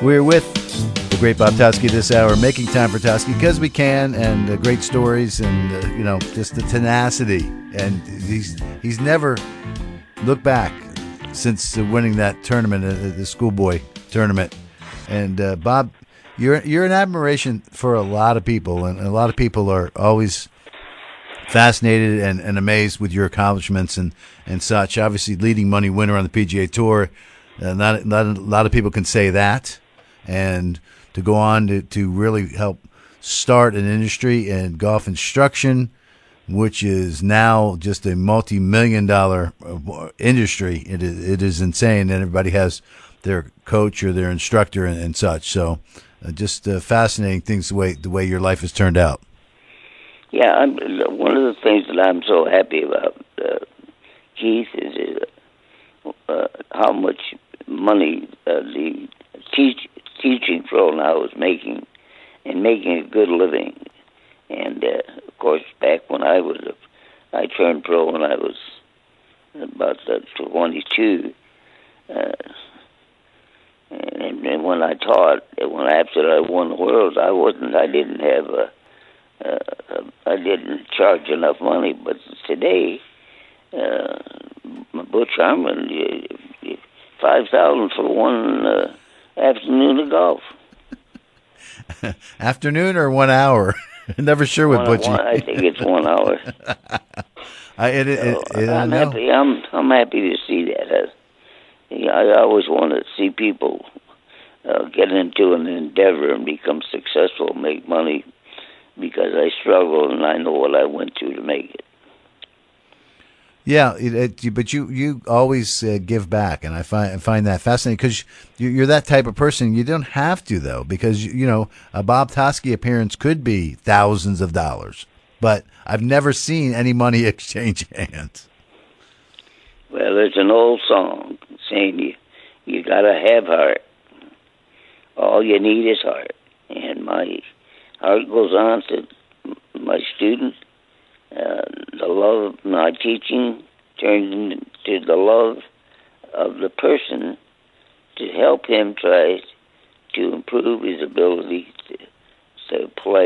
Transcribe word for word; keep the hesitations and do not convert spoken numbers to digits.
We're with the great Bob Toski this hour, making time for Toski because we can, and uh, great stories, and uh, you know, just the tenacity. And he's he's never looked back since uh, winning that tournament, uh, the schoolboy tournament. And uh, Bob, you're you're an admiration for a lot of people, and a lot of people are always fascinated and, and amazed with your accomplishments and, and such. Obviously, leading money winner on the P G A Tour. Uh, not, not a lot of people can say that. And to go on to, to really help start an industry in golf instruction, which is now just a multi-million dollar industry. It is, it is insane. And everybody has their coach or their instructor and, and such. So uh, just uh, fascinating things the way, the way your life has turned out. Yeah, I'm, one of the things that I'm so happy about, uh, Keith, is uh, how much money uh, the teach, teaching pro now is making, and making a good living. And, uh, of course, back when I was, a, I turned pro when I was about uh, twenty-two. Uh, and, and when I taught, when after I won the world, I wasn't, I didn't have a, Uh, I didn't charge enough money, but today, uh, Butch Harmon, five thousand for one uh, afternoon of golf. Afternoon or one hour? Never sure with Butchie. One, I think it's one hour. I, it, it, so it, it, I'm I happy. I'm I'm happy to see that. Uh, I always want to see people uh, get into an endeavor and become successful, make money. Because I struggled and I know what I went through to make it. Yeah, it, it, but you, you always uh, give back, and I find I find that fascinating because you, you're that type of person. You don't have to though, because you know a Bob Toski appearance could be thousands of dollars, but I've never seen any money exchange hands. Well, there's an old song saying you you gotta have heart. All you need is heart, and my heart goes on to my students. Uh, the love of my teaching turns into the love of the person to help him try to improve his ability to, to play